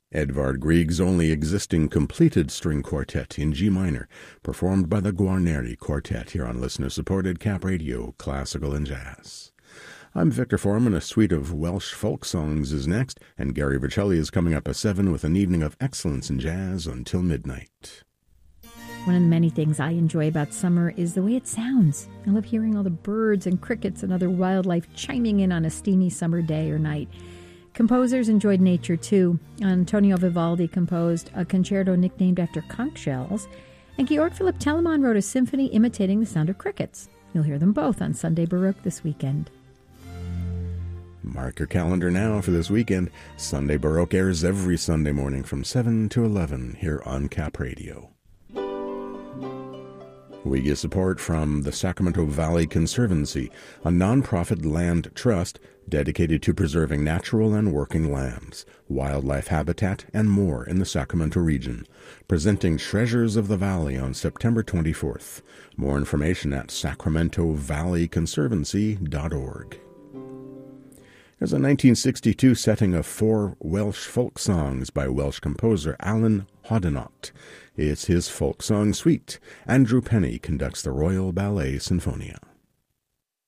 Edvard Grieg's only existing completed string quartet in G minor, performed by the Guarneri Quartet here on listener-supported Cap Radio, Classical and Jazz. I'm Victor Foreman. A suite of Welsh folk songs is next, and Gary Vercelli is coming up at 7 with an evening of excellence in jazz until midnight. One of the many things I enjoy about summer is the way it sounds. I love hearing all the birds and crickets and other wildlife chiming in on a steamy summer day or night. Composers enjoyed nature, too. Antonio Vivaldi composed a concerto nicknamed after conch shells, and Georg Philipp Telemann wrote a symphony imitating the sound of crickets. You'll hear them both on Sunday Baroque this weekend. Mark your calendar now for this weekend. Sunday Baroque airs every Sunday morning from 7 to 11 here on Cap Radio. We get support from the Sacramento Valley Conservancy, a nonprofit land trust dedicated to preserving natural and working lands, wildlife habitat, and more in the Sacramento region, presenting Treasures of the Valley on September 24th. More information at sacramentovalleyconservancy.org. There's a 1962 setting of 4 Welsh folk songs by Welsh composer Alan Hodenocht. It's his folk song suite. Andrew Penny conducts the Royal Ballet Sinfonia.